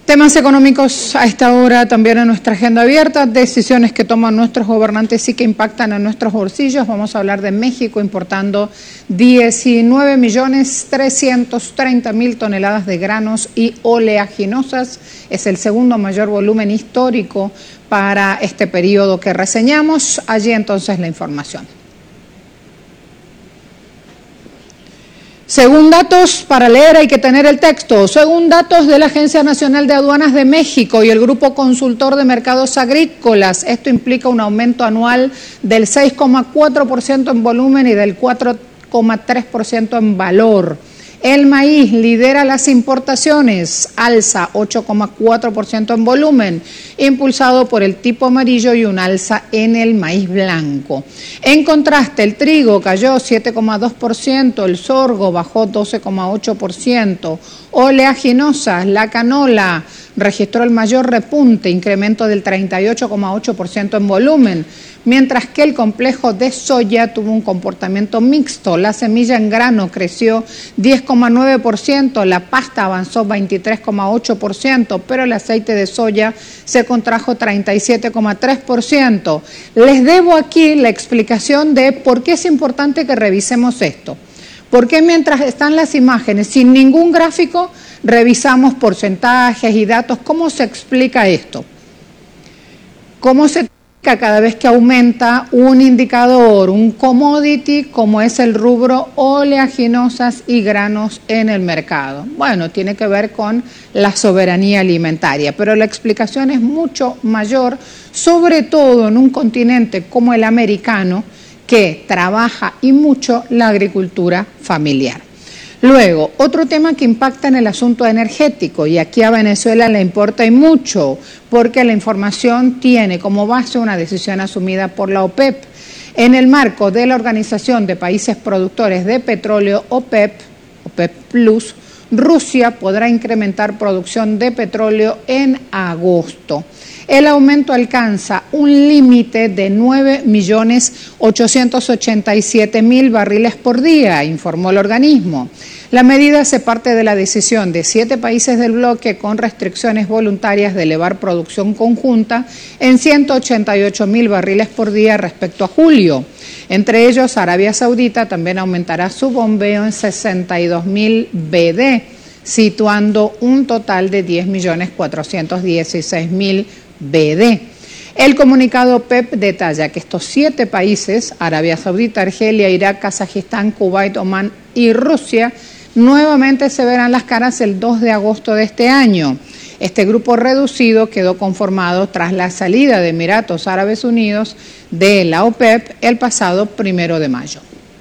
Temas económicos a esta hora también en nuestra agenda abierta, decisiones que toman nuestros gobernantes y que impactan en nuestros bolsillos. Vamos a hablar de México importando 19.330.000 toneladas de granos y oleaginosas. Es el segundo mayor volumen histórico para este periodo que reseñamos. Allí entonces la información. Según datos, para leer hay que tener el texto, según datos de la Agencia Nacional de Aduanas de México y el Grupo Consultor de Mercados Agrícolas, esto implica un aumento anual del 6,4% en volumen y del 4,3% en valor. El maíz lidera las importaciones, alza 8,4% en volumen, impulsado por el tipo amarillo y un alza en el maíz blanco. En contraste, el trigo cayó 7,2%, el sorgo bajó 12,8%, oleaginosas, la canola registró el mayor repunte, incremento del 38,8% en volumen, mientras que el complejo de soya tuvo un comportamiento mixto. La semilla en grano creció 10,9%, la pasta avanzó 23,8%, pero el aceite de soya se contrajo 37,3%. Les debo aquí la explicación de por qué es importante que revisemos esto. ¿Por qué mientras están las imágenes sin ningún gráfico revisamos porcentajes y datos? ¿Cómo se explica esto? ¿Cómo se explica cada vez que aumenta un indicador, un commodity, como es el rubro oleaginosas y granos en el mercado? Bueno, tiene que ver con la soberanía alimentaria, pero la explicación es mucho mayor, sobre todo en un continente como el americano, que trabaja y mucho la agricultura familiar. Luego, otro tema que impacta en el asunto energético, y aquí a Venezuela le importa y mucho, porque la información tiene como base una decisión asumida por la OPEP. En el marco de la Organización de Países Productores de Petróleo, OPEP Plus, Rusia podrá incrementar producción de petróleo en agosto. El aumento alcanza un límite de 9.887.000 barriles por día, informó el organismo. La medida se parte de la decisión de 7 países del bloque con restricciones voluntarias de elevar producción conjunta en 188.000 barriles por día respecto a julio. Entre ellos, Arabia Saudita también aumentará su bombeo en 62.000 BD, situando un total de 10.416.000 BD. El comunicado OPEP detalla que estos 7 países, Arabia Saudita, Argelia, Irak, Kazajistán, Kuwait, Omán y Rusia, nuevamente se verán las caras el 2 de agosto de este año. Este grupo reducido quedó conformado tras la salida de Emiratos Árabes Unidos de la OPEP el pasado 1 de mayo.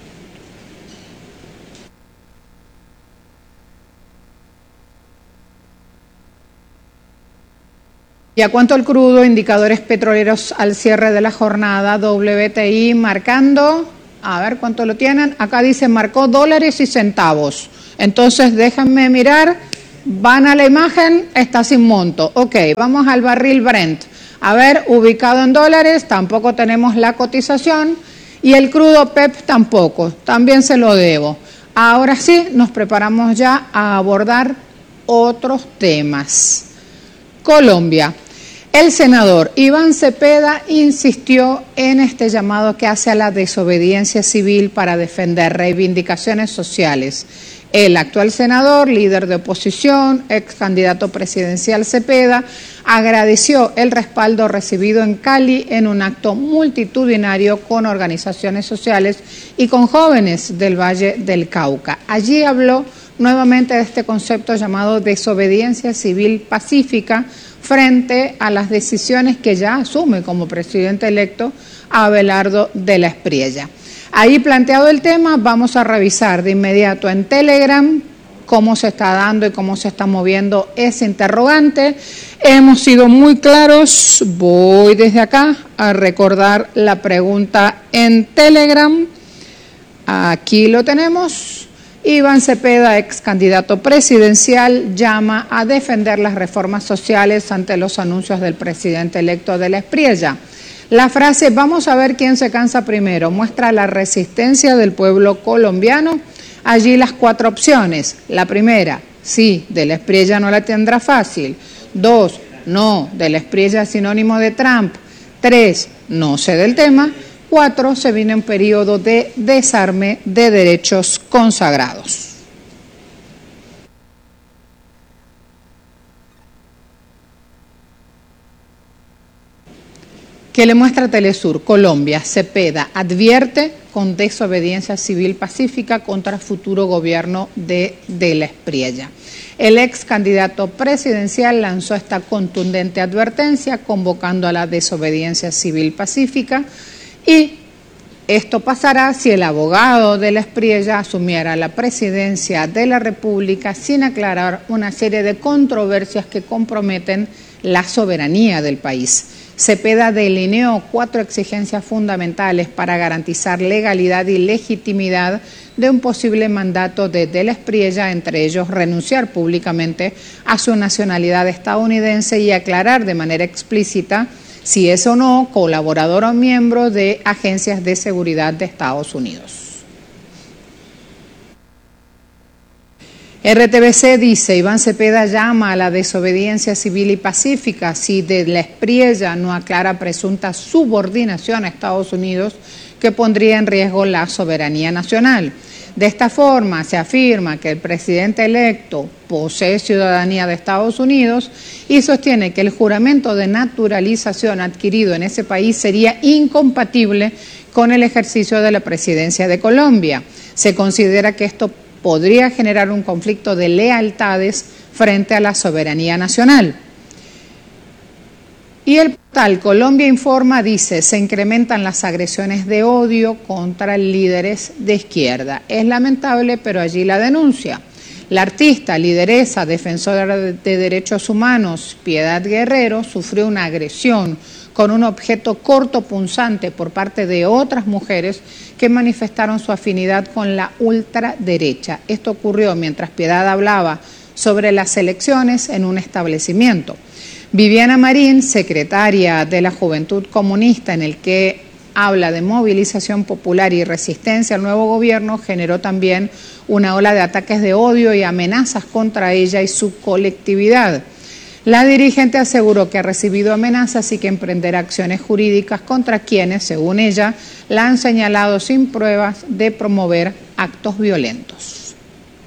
¿Y a cuánto el crudo? Indicadores petroleros al cierre de la jornada, WTI marcando, a ver cuánto lo tienen, acá dice marcó dólares y centavos. Entonces déjenme mirar, van a la imagen, está sin monto. Ok, vamos al barril Brent. A ver, ubicado en dólares, tampoco tenemos la cotización y el crudo PEP tampoco, también se lo debo. Ahora sí, nos preparamos ya a abordar otros temas. Colombia. El senador Iván Cepeda insistió en este llamado que hace a la desobediencia civil para defender reivindicaciones sociales. El actual senador, líder de oposición, ex candidato presidencial Cepeda, agradeció el respaldo recibido en Cali en un acto multitudinario con organizaciones sociales y con jóvenes del Valle del Cauca. Allí habló nuevamente de este concepto llamado desobediencia civil pacífica frente a las decisiones que ya asume como presidente electo Abelardo de la Espriella. Ahí planteado el tema, vamos a revisar de inmediato en Telegram cómo se está dando y cómo se está moviendo ese interrogante. Hemos sido muy claros, voy desde acá a recordar la pregunta en Telegram. Aquí lo tenemos. Iván Cepeda, ex candidato presidencial, llama a defender las reformas sociales ante los anuncios del presidente electo de la Espriella. La frase "vamos a ver quién se cansa primero" muestra la resistencia del pueblo colombiano. Allí las 4 opciones. La primera, sí, de la Espriella no la tendrá fácil. 2, no, de la Espriella es sinónimo de Trump. 3, no sé del tema. 4, se viene un periodo de desarme de derechos consagrados. ¿Qué le muestra Telesur? Colombia, Cepeda advierte con desobediencia civil pacífica contra futuro gobierno de la Espriella. El ex candidato presidencial lanzó esta contundente advertencia convocando a la desobediencia civil pacífica y esto pasará si el abogado de la Espriella asumiera la presidencia de la República sin aclarar una serie de controversias que comprometen la soberanía del país. Cepeda delineó 4 exigencias fundamentales para garantizar legalidad y legitimidad de un posible mandato de la Espriella, entre ellos renunciar públicamente a su nacionalidad estadounidense y aclarar de manera explícita si es o no colaborador o miembro de agencias de seguridad de Estados Unidos. RTBC dice, Iván Cepeda llama a la desobediencia civil y pacífica si de la Espriella no aclara presunta subordinación a Estados Unidos que pondría en riesgo la soberanía nacional. De esta forma se afirma que el presidente electo posee ciudadanía de Estados Unidos y sostiene que el juramento de naturalización adquirido en ese país sería incompatible con el ejercicio de la presidencia de Colombia. Se considera que esto podría generar un conflicto de lealtades frente a la soberanía nacional. Y el portal Colombia Informa dice, se incrementan las agresiones de odio contra líderes de izquierda. Es lamentable, pero allí la denuncia. La artista, lideresa, defensora de derechos humanos, Piedad Guerrero, sufrió una agresión con un objeto cortopunzante por parte de otras mujeres que manifestaron su afinidad con la ultraderecha. Esto ocurrió mientras Piedad hablaba sobre las elecciones en un establecimiento. Viviana Marín, secretaria de la Juventud Comunista, en el que habla de movilización popular y resistencia al nuevo gobierno, generó también una ola de ataques de odio y amenazas contra ella y su colectividad. La dirigente aseguró que ha recibido amenazas y que emprenderá acciones jurídicas contra quienes, según ella, la han señalado sin pruebas de promover actos violentos.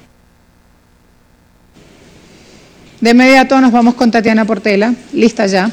De inmediato nos vamos con Tatiana Portela. ¿Lista ya?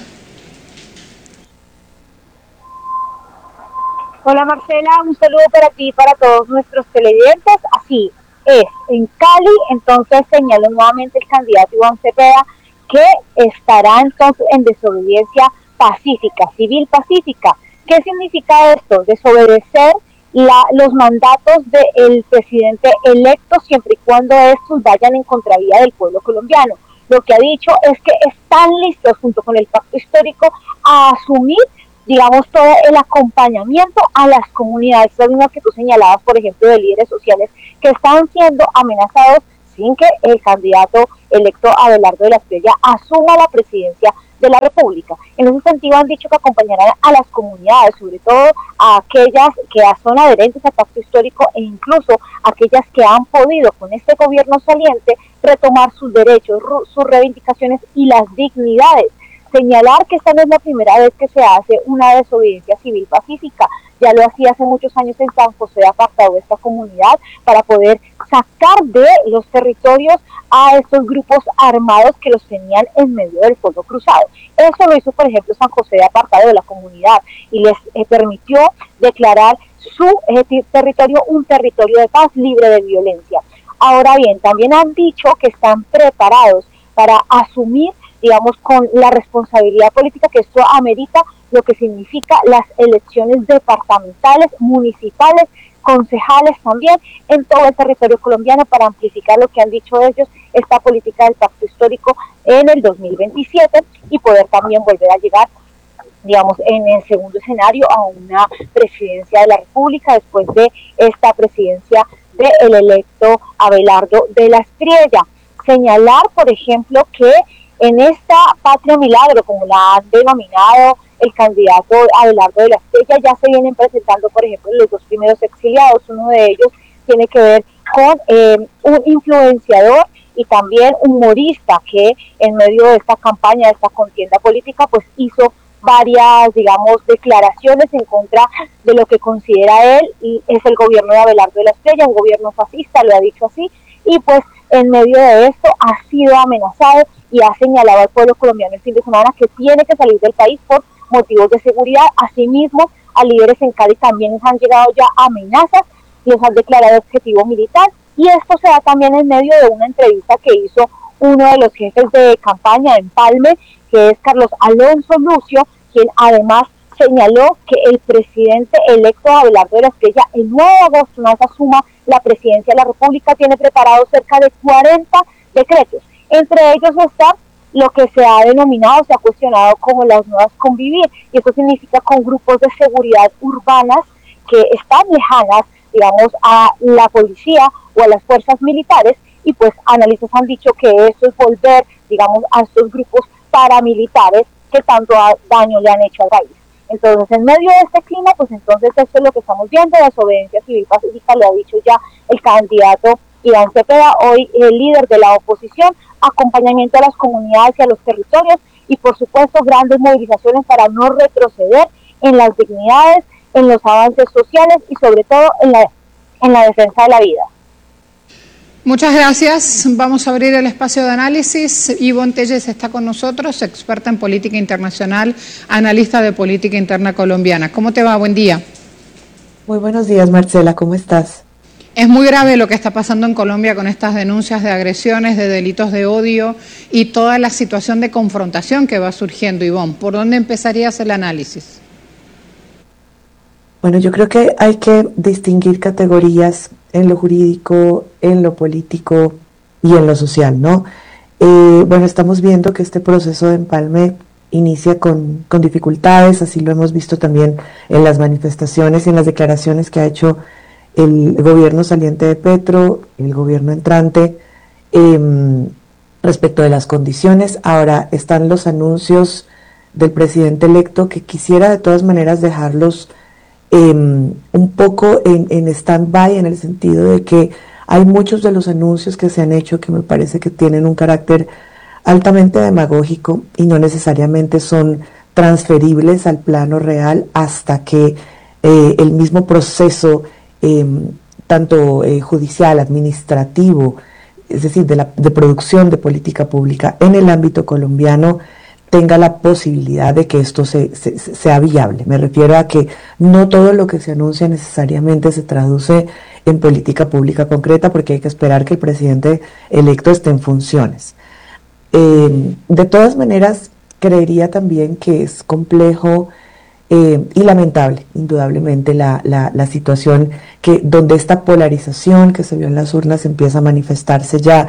Hola Marcela, un saludo para ti y para todos nuestros televidentes. Así es, en Cali entonces señaló nuevamente el candidato Iván Cepeda que estará entonces en desobediencia pacífica, civil pacífica. ¿Qué significa esto? Desobedecer los mandatos del presidente electo siempre y cuando estos vayan en contravía del pueblo colombiano. Lo que ha dicho es que están listos junto con el pacto histórico a asumir, digamos, todo el acompañamiento a las comunidades, lo mismo que tú señalabas, por ejemplo, de líderes sociales que están siendo amenazados sin que el candidato electo Abelardo de la Espriella asuma la presidencia de la República. En ese sentido han dicho que acompañarán a las comunidades, sobre todo a aquellas que son adherentes al pacto histórico e incluso aquellas que han podido con este gobierno saliente retomar sus derechos, sus reivindicaciones y las dignidades. Señalar que esta no es la primera vez que se hace una desobediencia civil pacífica, ya lo hacía hace muchos años en San José de Apartado esta comunidad para poder sacar de los territorios a estos grupos armados que los tenían en medio del fuego cruzado. Eso lo hizo, por ejemplo, San José de Apartado de la comunidad y les permitió declarar su territorio un territorio de paz libre de violencia. Ahora bien, también han dicho que están preparados para asumir, digamos, con la responsabilidad política que esto amerita, lo que significa las elecciones departamentales, municipales, concejales también en todo el territorio colombiano para amplificar lo que han dicho ellos, esta política del pacto histórico en el 2027 y poder también volver a llegar, digamos, en el segundo escenario a una presidencia de la República después de esta presidencia del electo Abelardo de la Espriella. Señalar, por ejemplo, que en esta patria milagro, como la han denominado el candidato Abelardo de la Espriella, ya se vienen presentando, por ejemplo, los 2 primeros exiliados. Uno de ellos tiene que ver con un influenciador y también humorista que en medio de esta campaña, de esta contienda política, pues hizo varias, digamos, declaraciones en contra de lo que considera él y es el gobierno de Abelardo de la Espriella, un gobierno fascista, lo ha dicho así, y pues en medio de esto ha sido amenazado y ha señalado al pueblo colombiano el fin de semana que tiene que salir del país por motivos de seguridad. Asimismo, a líderes en Cali también les han llegado ya amenazas, les han declarado objetivo militar, y esto se da también en medio de una entrevista que hizo uno de los jefes de campaña en Empalme, que es Carlos Alonso Lucio, quien además señaló que el presidente electo Abelardo de la Espriella el 9 de agosto, una vez asuma la presidencia de la República, tiene preparados cerca de 40 decretos. Entre ellos está lo que se ha denominado, se ha cuestionado como las nuevas convivir, y esto significa con grupos de seguridad urbanas que están lejanas, digamos, a la policía o a las fuerzas militares, y pues analistas han dicho que esto es volver, digamos, a estos grupos paramilitares que tanto daño le han hecho al país. Entonces, en medio de este clima, pues entonces esto es lo que estamos viendo, desobediencia civil pacífica, lo ha dicho ya el candidato Iván Cepeda, hoy el líder de la oposición, acompañamiento a las comunidades y a los territorios, y por supuesto grandes movilizaciones para no retroceder en las dignidades, en los avances sociales y sobre todo en la defensa de la vida. Muchas gracias. Vamos a abrir el espacio de análisis. Ivonne Telles está con nosotros, experta en política internacional, analista de política interna colombiana. ¿Cómo te va? Buen día. Muy buenos días, Marcela. ¿Cómo estás? Es muy grave lo que está pasando en Colombia con estas denuncias de agresiones, de delitos de odio y toda la situación de confrontación que va surgiendo, Ivonne. ¿Por dónde empezarías el análisis? Bueno, yo creo que hay que distinguir categorías en lo jurídico, en lo político y en lo social, ¿no? Bueno, estamos viendo que este proceso de empalme inicia con dificultades, así lo hemos visto también en las manifestaciones y en las declaraciones que ha hecho el gobierno saliente de Petro, el gobierno entrante, respecto de las condiciones. Ahora están los anuncios del presidente electo, que quisiera de todas maneras dejarlos un poco en stand-by, en el sentido de que hay muchos de los anuncios que se han hecho que me parece que tienen un carácter altamente demagógico y no necesariamente son transferibles al plano real hasta que el mismo proceso tanto judicial, administrativo, es decir, de producción de política pública en el ámbito colombiano, tenga la posibilidad de que esto sea viable. Me refiero a que no todo lo que se anuncia necesariamente se traduce en política pública concreta, porque hay que esperar que el presidente electo esté en funciones. De todas maneras, creería también que es complejo y lamentable, indudablemente, la situación donde esta polarización que se vio en las urnas empieza a manifestarse ya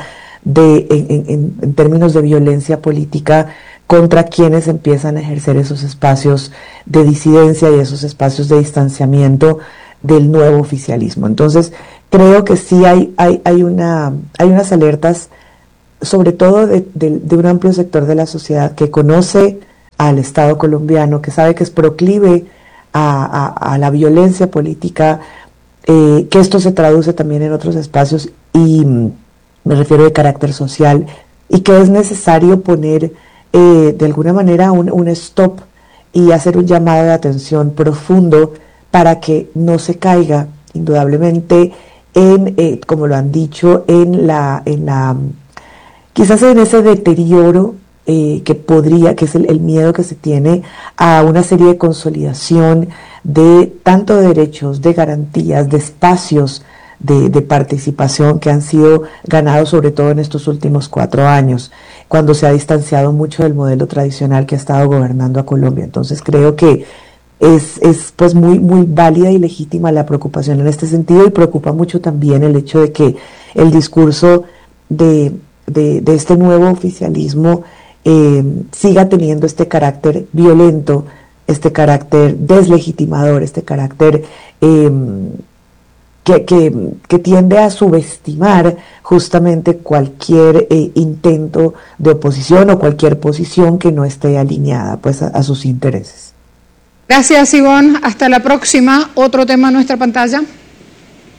en términos de violencia política contra quienes empiezan a ejercer esos espacios de disidencia y esos espacios de distanciamiento del nuevo oficialismo. Entonces, creo que sí hay unas alertas, sobre todo de un amplio sector de la sociedad que conoce al Estado colombiano, que sabe que es proclive a la violencia política, que esto se traduce también en otros espacios, y me refiero de carácter social, y que es necesario poner de alguna manera un stop y hacer un llamado de atención profundo para que no se caiga indudablemente como lo han dicho, quizás en ese deterioro que es el miedo que se tiene a una serie de consolidación de tanto de derechos, de garantías, de espacios de participación que han sido ganados sobre todo en estos últimos 4 años, cuando se ha distanciado mucho del modelo tradicional que ha estado gobernando a Colombia. Entonces creo que es pues muy válida y legítima la preocupación en este sentido, y preocupa mucho también el hecho de que el discurso de este nuevo oficialismo siga teniendo este carácter violento, este carácter deslegitimador, este carácter que tiende a subestimar justamente cualquier intento de oposición o cualquier posición que no esté alineada pues a sus intereses. Gracias, Ivonne. Hasta la próxima. Otro tema en nuestra pantalla.